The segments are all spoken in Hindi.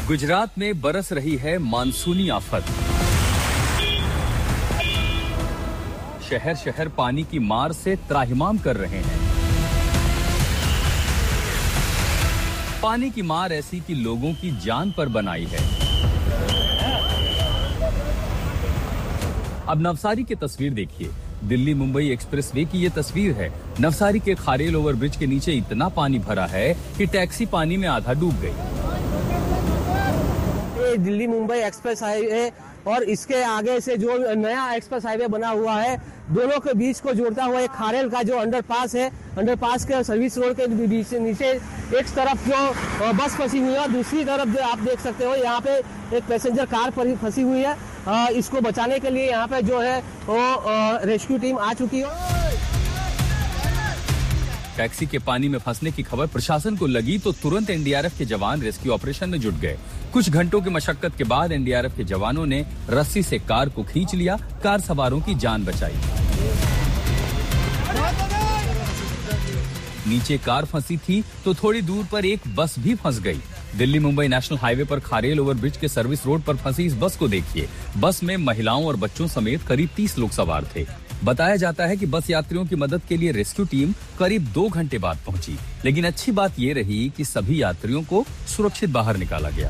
गुजरात में बरस रही है मानसूनी आफत। शहर शहर पानी की मार से त्राहिमाम कर रहे हैं। पानी की मार ऐसी कि लोगों की जान पर बनाई है। अब नवसारी की तस्वीर देखिए। दिल्ली मुंबई एक्सप्रेसवे की ये तस्वीर है। नवसारी के खारेल ओवरब्रिज के नीचे इतना पानी भरा है कि टैक्सी पानी में आधा डूब गई। दिल्ली मुंबई एक्सप्रेस हाईवे और इसके आगे से जो नया एक्सप्रेस हाईवे बना हुआ है, दोनों के बीच को जोड़ता हुआ एक खारेल का जो अंडरपास है, अंडरपास के सर्विस रोड के बीच से नीचे एक तरफ जो बस फंसी हुई है और दूसरी तरफ जो आप देख सकते हो यहाँ पे एक पैसेंजर कार फंसी हुई है। इसको बचाने के लिए यहाँ पे जो है वो रेस्क्यू टीम आ चुकी है। टैक्सी के पानी में फंसने की खबर प्रशासन को लगी तो तुरंत एनडीआरएफ के जवान रेस्क्यू ऑपरेशन में जुट गए। कुछ घंटों की मशक्कत के बाद एनडीआरएफ के जवानों ने रस्सी से कार को खींच लिया। कार सवारों की जान बचाई। नीचे कार फंसी थी तो थोड़ी दूर पर एक बस भी फंस गई। दिल्ली मुंबई नेशनल हाईवे पर खारेल ओवरब्रिज के सर्विस रोड पर फंसी इस बस को देखिए। बस में महिलाओं और बच्चों समेत करीब 30 लोग सवार थे। बताया जाता है कि बस यात्रियों की मदद के लिए रेस्क्यू टीम करीब 2 घंटे बाद पहुंची, लेकिन अच्छी बात ये रही कि सभी यात्रियों को सुरक्षित बाहर निकाला गया।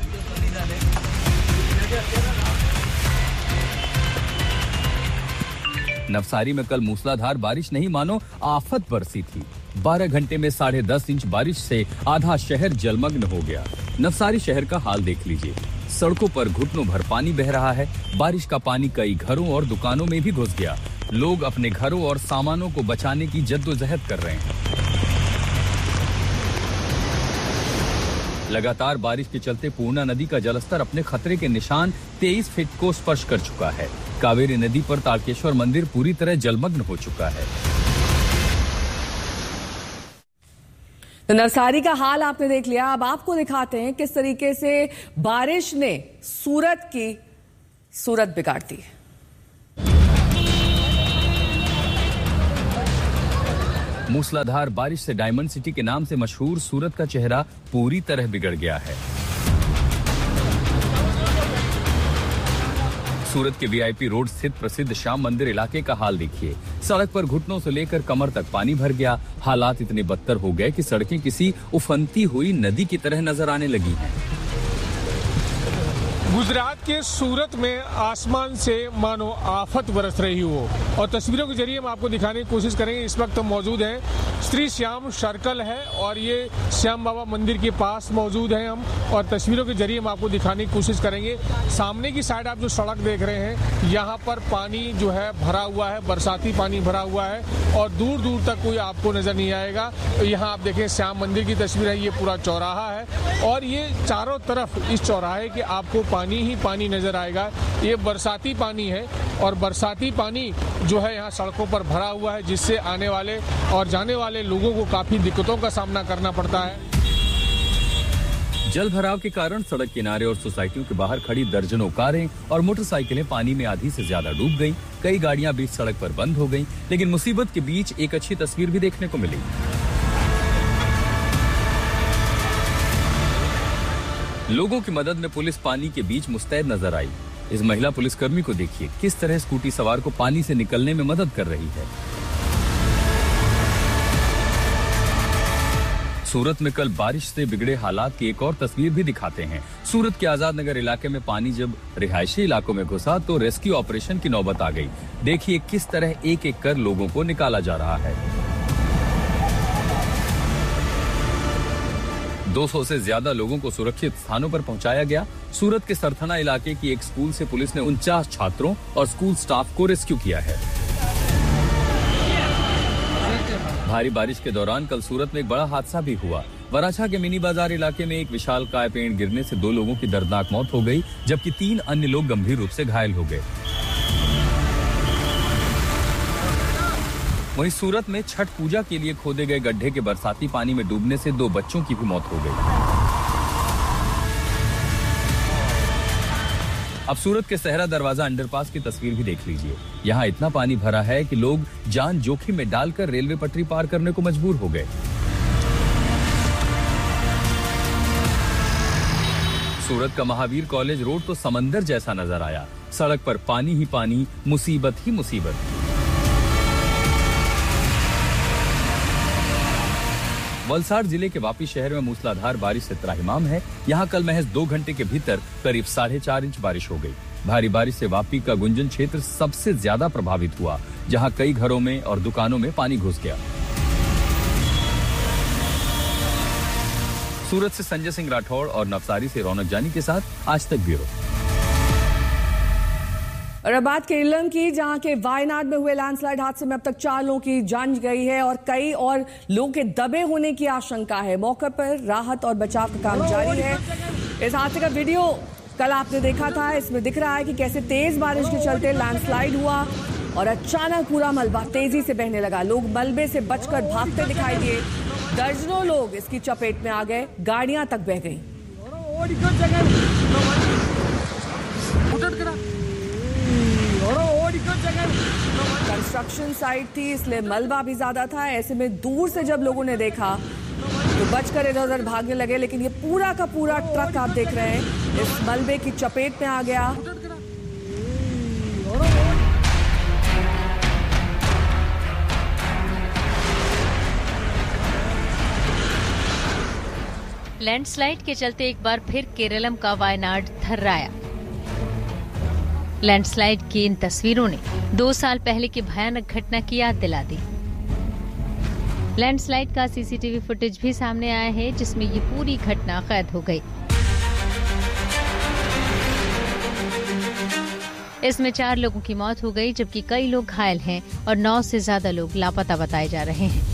नवसारी में कल मूसलाधार बारिश नहीं मानो आफत बरसी थी। 12 घंटे में 10.5 इंच बारिश से आधा शहर जलमग्न हो गया। नवसारी शहर का हाल देख लीजिए। सड़कों पर घुटनों भर पानी बह रहा है। बारिश का पानी कई घरों और दुकानों में भी घुस गया। लोग अपने घरों और सामानों को बचाने की जद्दोजहद कर रहे हैं। लगातार बारिश के चलते पूर्णा नदी का जलस्तर अपने खतरे के निशान 23 फीट को स्पर्श कर चुका है। कावेरी नदी पर तारकेश्वर मंदिर पूरी तरह जलमग्न हो चुका है। तो नवसारी का हाल आपने देख लिया। अब आपको दिखाते हैं किस तरीके से बारिश ने सूरत की सूरत बिगाड़ दी। मूसलाधार बारिश से डायमंड सिटी के नाम से मशहूर सूरत का चेहरा पूरी तरह बिगड़ गया है। सूरत के वीआईपी रोड स्थित प्रसिद्ध श्याम मंदिर इलाके का हाल देखिए। सड़क पर घुटनों से लेकर कमर तक पानी भर गया। हालात इतने बदतर हो गए कि सड़कें किसी उफनती हुई नदी की तरह नजर आने लगी हैं। गुजरात के सूरत में आसमान से मानो आफत बरस रही हो और तस्वीरों के जरिए हम आपको दिखाने की कोशिश करेंगे। इस वक्त हम मौजूद हैं श्री श्याम सर्कल है और ये श्याम बाबा मंदिर के पास मौजूद हैं हम, और तस्वीरों के जरिए हम आपको दिखाने की कोशिश करेंगे। सामने की साइड आप जो सड़क देख रहे हैं, यहाँ पर पानी जो है भरा हुआ है, बरसाती पानी भरा हुआ है और दूर दूर तक कोई आपको नजर नहीं आएगा। यहाँ आप देखें श्याम मंदिर की तस्वीर है। ये पूरा चौराहा है और ये चारों तरफ इस चौराहे के आपको पानी ही पानी नजर आएगा। ये बरसाती पानी है और बरसाती पानी जो है यहाँ सड़कों पर भरा हुआ है, जिससे आने वाले और जाने वाले लोगों को काफी दिक्कतों का सामना करना पड़ता है। जल भराव के कारण सड़क किनारे और सोसाइटियों के बाहर खड़ी दर्जनों कारें और मोटरसाइकिलें पानी में आधी से ज्यादा डूब गईं। कई गाड़ियां बीच सड़क पर बंद हो गईं, लेकिन मुसीबत के बीच एक अच्छी तस्वीर भी देखने को मिली। लोगों की मदद में पुलिस पानी के बीच मुस्तैद नजर आई। इस महिला पुलिसकर्मी को देखिए किस तरह स्कूटी सवार को पानी से निकलने में मदद कर रही है। सूरत में कल बारिश से बिगड़े हालात की एक और तस्वीर भी दिखाते हैं। सूरत के आजाद नगर इलाके में पानी जब रिहायशी इलाकों में घुसा तो रेस्क्यू ऑपरेशन की नौबत आ गई। देखिए किस तरह एक एक कर लोगों को निकाला जा रहा है। 200 से ज्यादा लोगों को सुरक्षित स्थानों पर पहुंचाया गया। सूरत के सरथना इलाके की एक स्कूल से पुलिस ने 49 छात्रों और स्कूल स्टाफ को रेस्क्यू किया है। भारी बारिश के दौरान कल सूरत में एक बड़ा हादसा भी हुआ। वराछा के मिनी बाजार इलाके में एक विशालकाय पेड़ गिरने से 2 लोगों की दर्दनाक मौत हो गई, जबकि 3 अन्य लोग गंभीर रूप से घायल हो गए। वहीं सूरत में छठ पूजा के लिए खोदे गए गड्ढे के बरसाती पानी में डूबने से 2 बच्चों की भी मौत हो गई। अब सूरत के सहरा दरवाजा अंडरपास की तस्वीर भी देख लीजिए। यहाँ इतना पानी भरा है कि लोग जान जोखिम में डालकर रेलवे पटरी पार करने को मजबूर हो गए। सूरत का महावीर कॉलेज रोड तो समंदर जैसा नजर आया। सड़क पर पानी ही पानी, मुसीबत ही मुसीबत। वलसाड़ जिले के वापी शहर में मूसलाधार बारिश से त्राहिमाम है। यहाँ कल महज 2 घंटे के भीतर करीब 4.5 इंच बारिश हो गई। भारी बारिश से वापी का गुंजन क्षेत्र सबसे ज्यादा प्रभावित हुआ, जहाँ कई घरों में और दुकानों में पानी घुस गया। सूरत से संजय सिंह राठौड़ और नवसारी से रौनक जानी के साथ आज तक ब्यूरो। और अब बात केरलम की, जहां के वायनाड में हुए लैंडस्लाइड हादसे में अब तक 4 लोगों की जान गई है और कई और लोगों के दबे होने की आशंका है। मौके पर राहत और बचाव का काम जारी है। इस हादसे का वीडियो कल आपने देखा था। इसमें दिख रहा है कि कैसे तेज बारिश के चलते लैंडस्लाइड हुआ और अचानक पूरा मलबा तेजी से बहने लगा। लोग मलबे से बचकर भागते दिखाई दिए। दर्जनों लोग इसकी चपेट में आ गए, गाड़ियां तक बह गईं। कंस्ट्रक्शन साइट थी, इसलिए मलबा भी ज्यादा था। ऐसे में दूर से जब लोगों ने देखा तो बचकर इधर उधर भागने लगे, लेकिन ये पूरा का पूरा ट्रक आप देख रहे हैं इस मलबे की चपेट में आ गया। लैंडस्लाइड के चलते एक बार फिर केरलम का वायनाड थर्राया। लैंडस्लाइड की इन तस्वीरों ने 2 साल पहले की भयानक घटना की याद दिला दी। लैंडस्लाइड का सीसीटीवी फुटेज भी सामने आया है, जिसमें ये पूरी घटना कैद हो गई। इसमें 4 लोगों की मौत हो गई, जबकि कई लोग घायल हैं और 9 से ज्यादा लोग लापता बताए जा रहे हैं।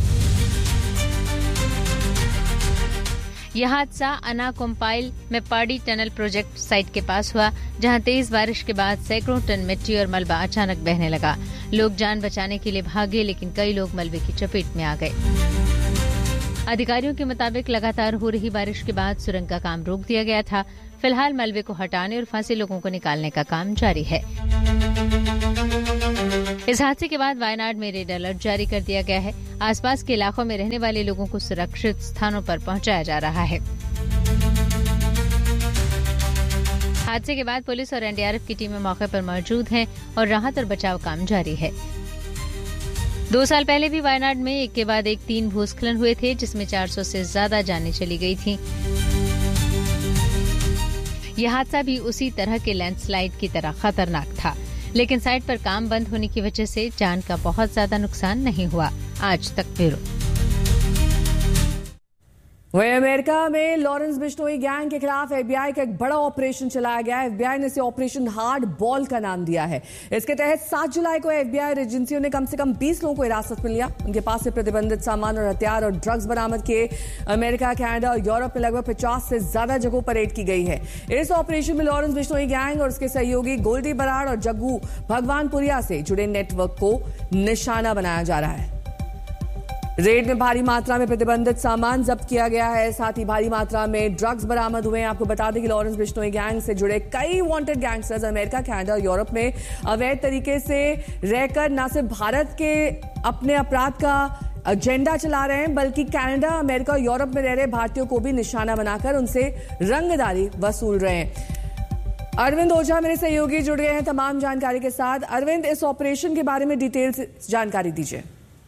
यह हादसा अनाकोम्पाइल में पाड़ी टनल प्रोजेक्ट साइट के पास हुआ, जहां तेज बारिश के बाद सैकड़ों टन मिट्टी और मलबा अचानक बहने लगा। लोग जान बचाने के लिए भागे, लेकिन कई लोग मलबे की चपेट में आ गए। अधिकारियों के मुताबिक लगातार हो रही बारिश के बाद सुरंग का काम रोक दिया गया था। फिलहाल मलबे को हटाने और फंसे लोगों को निकालने का काम जारी है। इस हादसे के बाद वायनाड में रेड अलर्ट जारी कर दिया गया है। आसपास के इलाकों में रहने वाले लोगों को सुरक्षित स्थानों पर पहुंचाया जा रहा है। हादसे के बाद पुलिस और एनडीआरएफ की टीमें मौके पर मौजूद हैं और राहत और बचाव काम जारी है। 2 साल पहले भी वायनाड में एक के बाद एक 3 भूस्खलन हुए थे, जिसमें 400 से ज्यादा जानें चली गई थी। यह हादसा भी उसी तरह के लैंडस्लाइड की तरह खतरनाक था, लेकिन साइट पर काम बंद होने की वजह से जान का बहुत ज्यादा नुकसान नहीं हुआ। आज तक ब्यूरो। वहीं अमेरिका में लॉरेंस बिश्नोई गैंग के खिलाफ एफबीआई का एक बड़ा ऑपरेशन चलाया गया है। एफबीआई ने इसे ऑपरेशन हार्ड बॉल का नाम दिया है। इसके तहत 7 जुलाई को एफबीआई एजेंसियों ने कम से कम 20 लोगों को हिरासत में लिया। उनके पास से प्रतिबंधित सामान और हथियार और ड्रग्स बरामद किए। अमेरिका, कनाडा और यूरोप में लगभग 50 से ज्यादा जगहों पर रेड की गई है। इस ऑपरेशन में लॉरेंस बिश्नोई गैंग और उसके सहयोगी गोल्डी बराड़ और जग्गू भगवानपुरिया से जुड़े नेटवर्क को निशाना बनाया जा रहा है। रेड में भारी मात्रा में प्रतिबंधित सामान जब्त किया गया है, साथ ही भारी मात्रा में ड्रग्स बरामद हुए हैं। आपको बता दें कि लॉरेंस बिश्नोई गैंग से जुड़े कई वांटेड गैंगस्टर्स अमेरिका, कनाडा और यूरोप में अवैध तरीके से रहकर न सिर्फ भारत के अपने अपराध का एजेंडा चला रहे हैं, बल्कि कनाडा, अमेरिका और यूरोप में रह रहे भारतीयों को भी निशाना बनाकर उनसे रंगदारी वसूल रहे हैं। अरविंद ओझा मेरे सहयोगी जुड़ गए हैं तमाम जानकारी के साथ। अरविंद, इस ऑपरेशन के बारे में डिटेल से जानकारी दीजिए।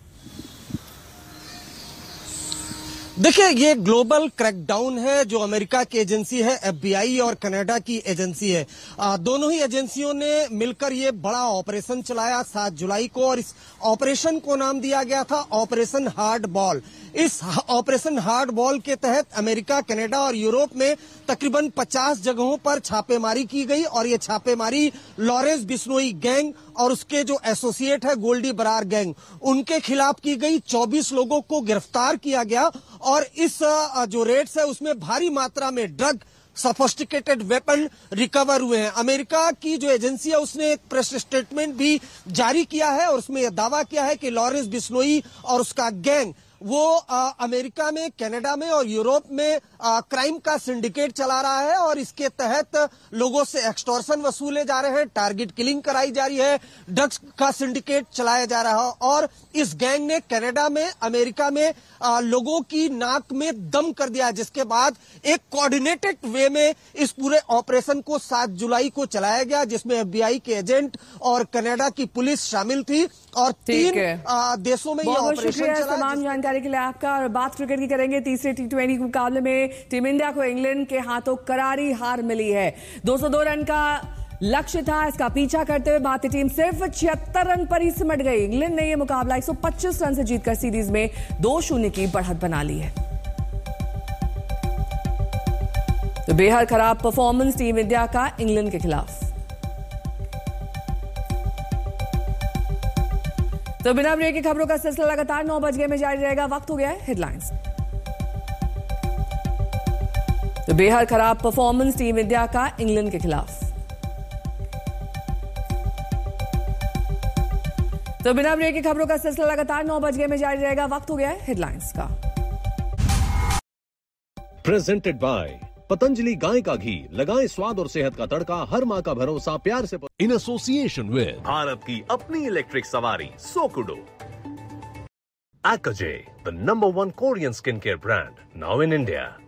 देखिए, ये ग्लोबल क्रैकडाउन है जो अमेरिका की एजेंसी है एफबीआई और कनाडा की एजेंसी है। दोनों ही एजेंसियों ने मिलकर ये बड़ा ऑपरेशन चलाया 7 जुलाई को, और इस ऑपरेशन को नाम दिया गया था ऑपरेशन हार्ड बॉल। इस ऑपरेशन हार्ड बॉल के तहत अमेरिका, कनाडा और यूरोप में तकरीबन 50 जगहों पर छापेमारी की गई, और ये छापेमारी लॉरेंस बिश्नोई गैंग और उसके जो एसोसिएट है गोल्डी बरार गैंग, उनके खिलाफ की गई। 24 लोगों को गिरफ्तार किया गया, और इस जो रेड्स है उसमें भारी मात्रा में ड्रग, सोफिस्टिकेटेड वेपन रिकवर हुए हैं। अमेरिका की जो एजेंसी है उसने एक प्रेस स्टेटमेंट भी जारी किया है, और उसमें यह दावा किया है कि लॉरेंस बिश्नोई और उसका गैंग वो अमेरिका में, कनाडा में और यूरोप में क्राइम का सिंडिकेट चला रहा है और इसके तहत लोगों से एक्सटॉर्शन वसूले जा रहे हैं, टारगेट किलिंग कराई जा रही है, ड्रग्स का सिंडिकेट चलाया जा रहा है और इस गैंग ने कनाडा में, अमेरिका में लोगों की नाक में दम कर दिया, जिसके बाद एक कोऑर्डिनेटेड वे में इस पूरे ऑपरेशन को 7 जुलाई को चलाया गया, जिसमें एफबीआई के एजेंट और कनाडा की पुलिस शामिल थी और 3 देशों में ये ऑपरेशन चला। तमाम जानकारी के लिए आपका। और बात क्रिकेट की करेंगे। तीसरे T20 मुकाबले में टीम इंडिया को इंग्लैंड के हाथों करारी हार मिली है। 202 रन का लक्ष्य था, इसका पीछा करते हुए भारतीय टीम सिर्फ 76 रन पर ही सिमट गई। इंग्लैंड ने यह मुकाबला 125 रन से जीतकर सीरीज में 2-0 की बढ़त बना ली है। तो बेहद खराब परफॉर्मेंस टीम इंडिया का इंग्लैंड के खिलाफ। तो बिना ब्रेक की खबरों का सिलसिला लगातार 9 बजे में जारी रहेगा। वक्त हो गया है हेडलाइंस। तो बेहद खराब परफॉर्मेंस टीम इंडिया का इंग्लैंड के खिलाफ। तो बिना ब्रेक की खबरों का सिलसिला लगातार 9 बजे में जारी रहेगा। वक्त हो गया है हेडलाइंस का। प्रेजेंटेड बाय पतंजलि गाय का घी, लगाएं स्वाद और सेहत का तड़का, हर माँ का भरोसा प्यार से इन एसोसिएशन विद भारत की अपनी इलेक्ट्रिक सवारी सोकुडो, Akaje, the #1 Korean skincare brand, now in India.